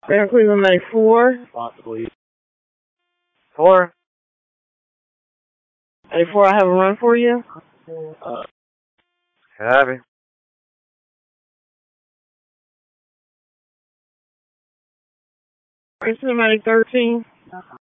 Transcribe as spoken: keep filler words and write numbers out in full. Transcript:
Grand Cleveland Medic four. Possibly. four. eighty-four, I have a run for you. Uh, Copy. Grand Cleveland Medic thirteen.